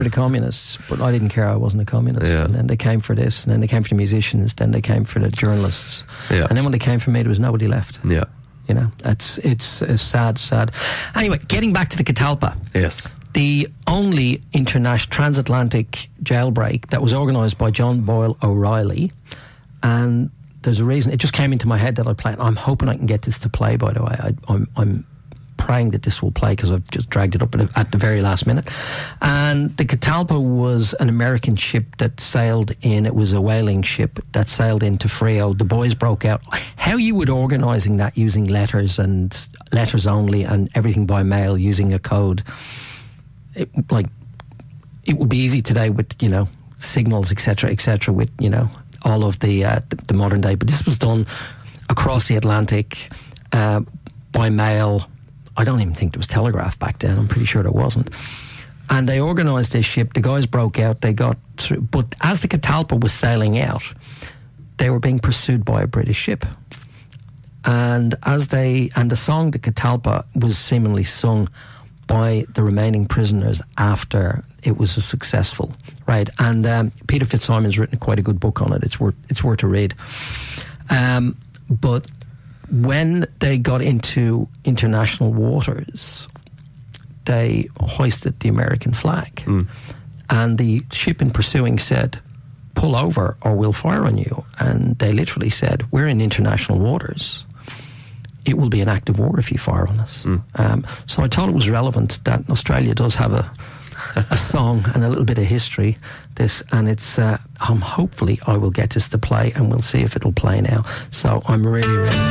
for the communists, but I didn't care. I wasn't a communist. Yeah. And then they came for this, and then they came for the musicians, then they came for the journalists. Yeah. And then when they came for me, there was nobody left. Yeah. You know, it's a sad. Anyway, getting back to the Catalpa. Yes. The only international transatlantic jailbreak that was organised by John Boyle O'Reilly, and there's a reason. It just came into my head that I play. I'm hoping I can get this to play, by the way. I'm praying that this will play because I've just dragged it up at the very last minute. And the Catalpa was an American ship that sailed in. It was a whaling ship that sailed into Frio. The boys broke out. How you would organising that using letters and letters only and everything by mail using a code? It would be easy today with, you know, signals, etc., with, you know, all of the modern day. But this was done across the Atlantic by mail. I don't even think there was telegraph back then. I'm pretty sure there wasn't. And they organised this ship. The guys broke out. They got through. But as the Catalpa was sailing out, they were being pursued by a British ship. And the song, the Catalpa, was seemingly sung by the remaining prisoners after it was a successful, right? And Peter Fitzsimon's written quite a good book on it. It's worth a read. But when they got into international waters, they hoisted the American flag. And the ship in pursuing said, pull over or we'll fire on you. And they literally said, we're in international waters. It will be an act of war if you fire on us. So I thought it was relevant that Australia does have a song and a little bit of history. And it's hopefully I will get this to play, and we'll see if it'll play now. So I'm really